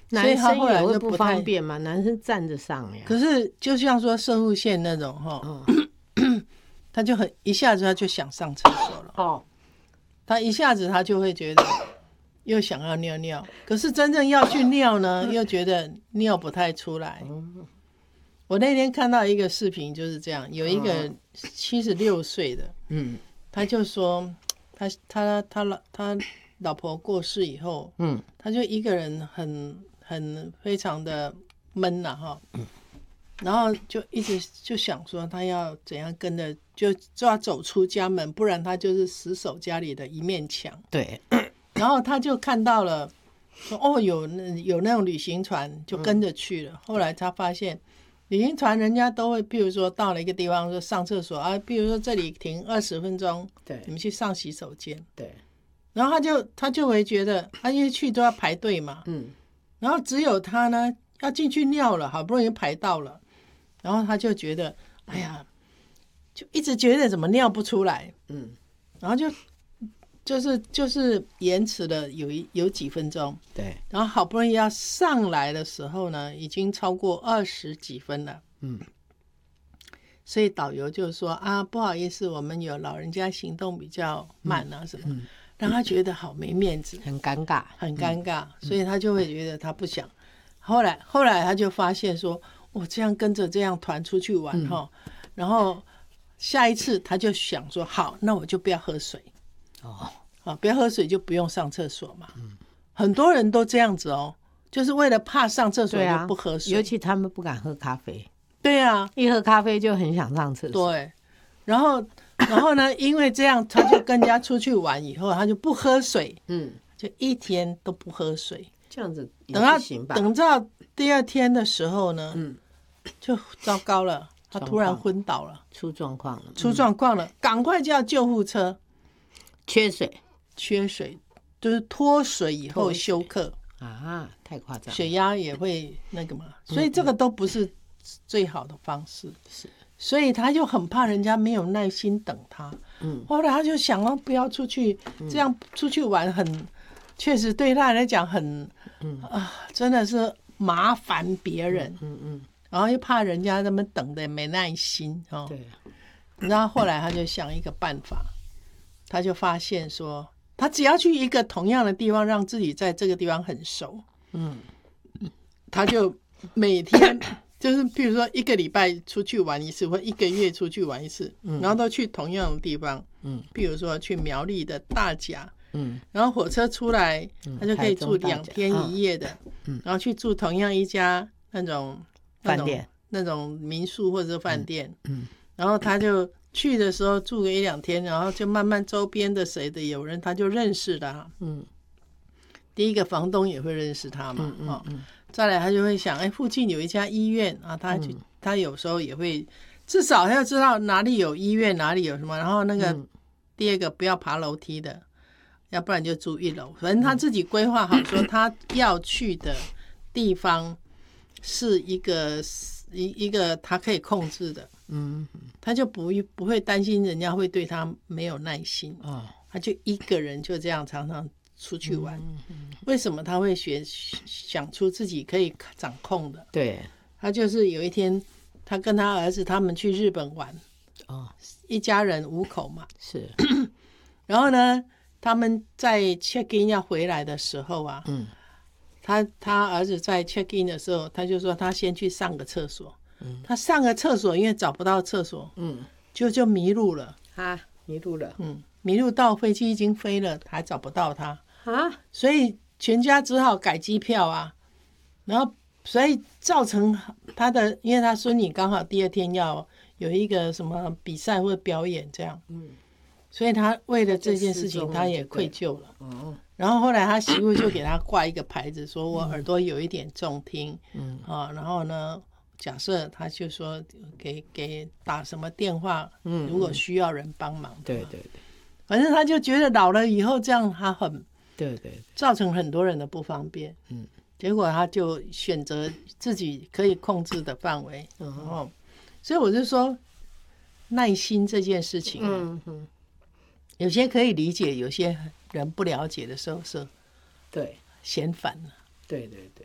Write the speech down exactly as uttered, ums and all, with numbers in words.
男生也会不方便嘛，男生站着上呀。 可是就像说射护腺那种哈，嗯、他就很一下子他就想上厕所了哦，他一下子他就会觉得又想要尿尿，可是真正要去尿呢，又觉得尿不太出来。我那天看到一个视频就是这样，有一个七十六岁的，嗯，他就说他他他老他老婆过世以后，嗯，他就一个人很很非常的闷呐哈，然后就一直就想说他要怎样跟着就就要走出家门，不然他就是死守家里的一面墙。 对， 然后他就看到了说哦有那有那种旅行团，就跟着去了。嗯、后来他发现。旅行团人家都会，譬如说到了一个地方说上厕所啊，譬如说这里停二十分钟，对，你们去上洗手间，对。然后他就他就会觉得，他因为去都要排队嘛，嗯。然后只有他呢要进去尿了，好不容易排到了，然后他就觉得，哎呀，就一直觉得怎么尿不出来，嗯。然后就就是就是延迟了有一有几分钟，对，然后好不容易要上来的时候呢，已经超过二十几分了，嗯，所以导游就说啊，不好意思，我们有老人家行动比较慢啊什么，嗯、让他觉得好没面子， 很尴尬， 很尴尬，嗯、所以他就会觉得他不想。后来后来他就发现说，我这样跟着这样团出去玩哈，嗯、然后下一次他就想说，好，那我就不要喝水。哦，好，不要喝水就不用上厕所嘛。嗯，很多人都这样子哦，就是为了怕上厕所就不喝水， 啊、尤其他们不敢喝咖啡。 对啊， 一喝咖啡就很想上厕所。 对，然后然后呢，因为这样，他就跟人家出去玩以后，他就不喝水，嗯，就一天都不喝水， 这样子等到等到第二天的时候呢，嗯，就糟糕了，他突然昏倒了， 出状况了， 出状况了，赶快叫救护车。 缺水， 缺水就是脱水以后休克啊，太夸张， 血压也会那个嘛，所以这个都不是最好的方式。是，所以他就很怕人家没有耐心等他。嗯，后来他就想要不要出去，嗯、这样出去玩很，确实对他来讲很，嗯啊，真的是麻烦别人。嗯 嗯, 嗯，然后又怕人家他们等的没耐心哦。对，然后后来他就想一个办法。他就发现说，他只要去一个同样的地方，让自己在这个地方很熟，嗯，他就每天就是譬如说一个礼拜出去玩一次，或一个月出去玩一次，嗯、然后都去同样的地方，嗯，譬如说去苗栗的大甲，嗯，然后火车出来，他就可以住两天一夜的，嗯，然后去住同样一家那种饭店、 那种民宿或者是饭店，嗯，然后他就。去的时候住个一两天，然后就慢慢周边的谁的有人他就认识了，嗯，第一个房东也会认识他嘛，嗯嗯嗯、再来他就会想，哎，附近有一家医院啊，他就、嗯、他有时候也会至少他要知道哪里有医院，哪里有什么，然后那个、嗯、第二个不要爬楼梯的，要不然就住一楼，反正他自己规划好说他要去的地方是一个一一个他可以控制的。嗯，他就不不会担心人家会对他没有耐心，哦、他就一个人就这样常常出去玩。嗯嗯、为什么他会学想出自己可以掌控的？ 对， 他就是有一天，他跟他儿子他们去日本玩，哦，一家人五口嘛，是。然后呢，他们在 check in 要回来的时候啊，嗯，他他儿子在 check in 的时候，他就说他先去上个厕所。嗯、他上个厕所，因为找不到厕所，嗯，就就迷路了啊，迷路了， 嗯，迷路到飞机已经飞了，还找不到他啊，所以全家只好改机票啊，然后所以造成他的，因为他孙女刚好第二天要有一个什么比赛或者表演这样，嗯，所以他为了这件事情他也愧疚了，嗯，然后后来他媳妇就给他挂一个牌子，说我耳朵有一点重听，嗯啊，然后呢。假设他就说给给打什么电话，嗯，如果需要人帮忙， 对对对， 反正他就觉得老了以后这样他很， 对对， 造成很多人的不方便，嗯，结果他就选择自己可以控制的范围，然后，所以我就说耐心这件事情，嗯嗯，有些可以理解，有些人不了解的时候是， 对， 嫌烦了， 对对对。